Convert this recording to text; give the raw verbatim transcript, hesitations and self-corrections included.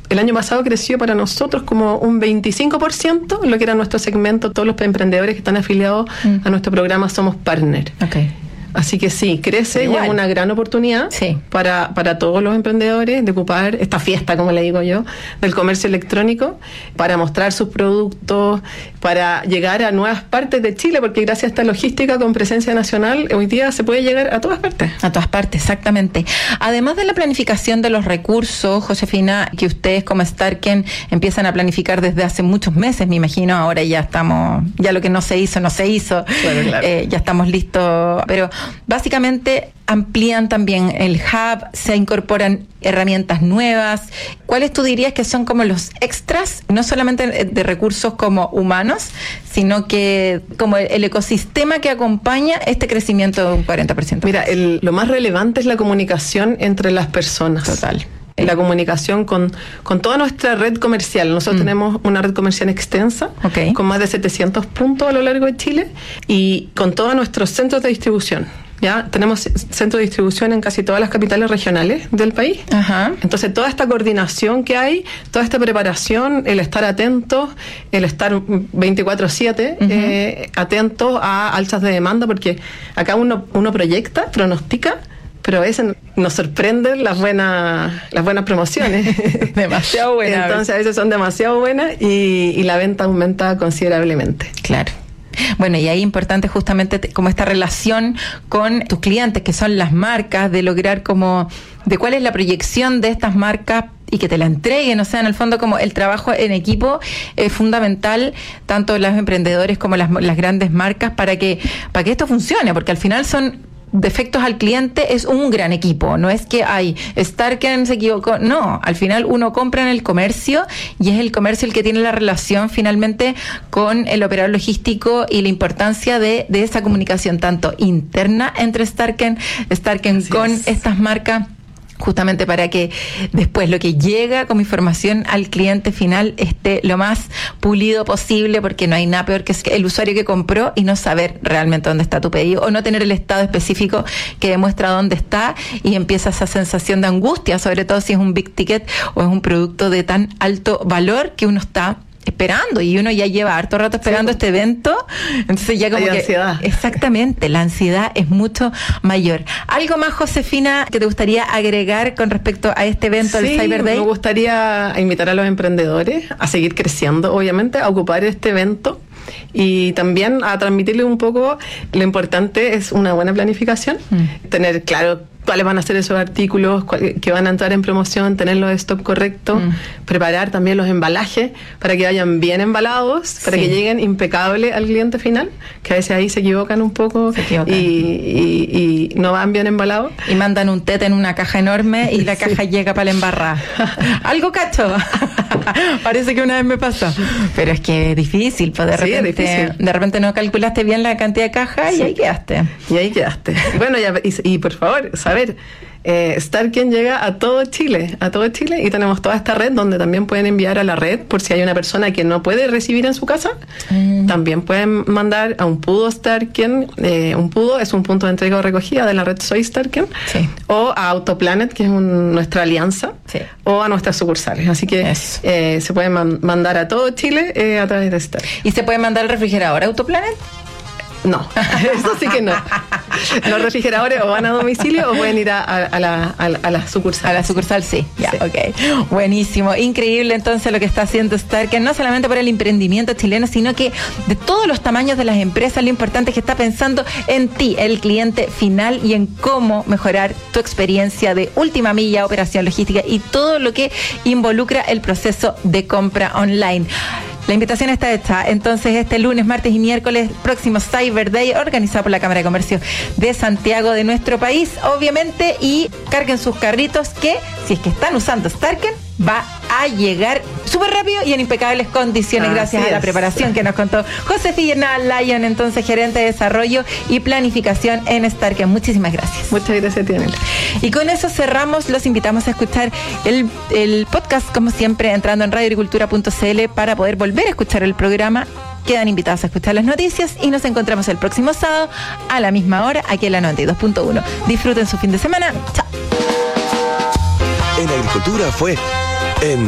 el año pasado creció para nosotros como un veinticinco por ciento, lo que era nuestro segmento, todos los emprendedores que están afiliados mm. a nuestro programa Somos Partner. Okay. Así que sí, crece y es una gran oportunidad sí. para, para todos los emprendedores de ocupar esta fiesta, como le digo yo, del comercio electrónico, para mostrar sus productos, para llegar a nuevas partes de Chile, porque gracias a esta logística con presencia nacional, hoy día se puede llegar a todas partes. A todas partes, exactamente. Además de la planificación de los recursos, Josefina, que ustedes como Starken empiezan a planificar desde hace muchos meses, me imagino, ahora ya estamos, ya lo que no se hizo, no se hizo, claro, claro. Eh, ya estamos listos, pero básicamente amplían también el hub, se incorporan herramientas nuevas. ¿Cuáles tú dirías que son como los extras, no solamente de recursos como humanos, sino que como el ecosistema que acompaña este crecimiento de un cuarenta por ciento? Mira, el, lo más relevante es la comunicación entre las personas. Total. La comunicación con, con toda nuestra red comercial. Nosotros mm. tenemos una red comercial extensa, okay. con más de setecientos puntos a lo largo de Chile y con todos nuestros centros de distribución. Ya tenemos centros de distribución en casi todas las capitales regionales del país. Ajá. Entonces, toda esta coordinación que hay, toda esta preparación, el estar atentos, el estar veinticuatro siete, uh-huh. eh, atentos a alzas de demanda, porque acá uno, uno proyecta, pronostica, pero a veces nos sorprenden las buenas las buenas promociones. Demasiado buenas. Entonces, a veces son demasiado buenas y, y la venta aumenta considerablemente. Claro. Bueno, y ahí importante justamente te, como esta relación con tus clientes, que son las marcas, de lograr como, de cuál es la proyección de estas marcas y que te la entreguen. O sea, en el fondo, como el trabajo en equipo es fundamental, tanto los emprendedores como las, las grandes marcas, para que, para que esto funcione, porque al final son defectos al cliente, es un gran equipo, no es que hay Starken se equivocó, no, al final uno compra en el comercio y es el comercio el que tiene la relación finalmente con el operador logístico, y la importancia de, de esa comunicación tanto interna entre Starken, Starken Así con es. estas marcas, justamente para que después lo que llega como información al cliente final esté lo más pulido posible, porque no hay nada peor que el usuario que compró y no saber realmente dónde está tu pedido, o no tener el estado específico que demuestra dónde está, y empieza esa sensación de angustia, sobre todo si es un big ticket o es un producto de tan alto valor que uno está esperando, y uno ya lleva harto rato esperando sí, este evento, entonces ya como hay que ansiedad. Exactamente, la ansiedad es mucho mayor. ¿Algo más, Josefina, que te gustaría agregar con respecto a este evento, sí, del Cyber Day? Me gustaría invitar a los emprendedores a seguir creciendo, obviamente, a ocupar este evento y también a transmitirles un poco lo importante es una buena planificación, mm. tener claro cuáles van a ser esos artículos que van a entrar en promoción, tener los stock correctos, mm. preparar también los embalajes para que vayan bien embalados, para sí. que lleguen impecables al cliente final, que a veces ahí se equivocan un poco se equivocan. Y, y, y no van bien embalados. Y mandan un tete en una caja enorme y la sí. caja llega para la embarrada. ¿Algo cacho? Parece que una vez me pasó. Pero es que es difícil, pues de sí, repente, de repente no calculaste bien la cantidad de cajas sí. y ahí quedaste. Y ahí quedaste. Bueno, ya, y, y por favor, saber Eh, Starken llega a todo Chile, a todo Chile, y tenemos toda esta red donde también pueden enviar a la red por si hay una persona que no puede recibir en su casa, mm. también pueden mandar a un Pudo Starken, eh, un Pudo es un punto de entrega o recogida de la red Soy Starken, sí. o a Autoplanet, que es un, nuestra alianza, sí. o a nuestras sucursales, así que eh, se pueden man- mandar a todo Chile eh, a través de Starken. ¿Y se puede mandar el refrigerador a Autoplanet? No, eso sí que no. Los refrigeradores o van a domicilio o pueden ir a, a, a, la, a, la, a la sucursal. A la sucursal, sí. Ya, sí. ok. Buenísimo. Increíble entonces lo que está haciendo Starken, no solamente para el emprendimiento chileno, sino que de todos los tamaños de las empresas, lo importante es que está pensando en ti, el cliente final, y en cómo mejorar tu experiencia de última milla, operación logística y todo lo que involucra el proceso de compra online. La invitación está hecha, entonces este lunes, martes y miércoles, próximo Cyber Day, organizado por la Cámara de Comercio de Santiago, de nuestro país, obviamente, y carguen sus carritos que, si es que están usando Starken, va a llegar súper rápido y en impecables condiciones, ah, gracias a la preparación que nos contó Josefina Lyon, entonces gerente de desarrollo y planificación en Starken. Muchísimas gracias. Muchas gracias, Tianela. Y con eso cerramos, los invitamos a escuchar el, el podcast, como siempre, entrando en radio agricultura punto c l para poder volver a escuchar el programa. Quedan invitados a escuchar las noticias y nos encontramos el próximo sábado a la misma hora aquí en la noventa y dos punto uno. Disfruten su fin de semana. Chao. En Agricultura fue en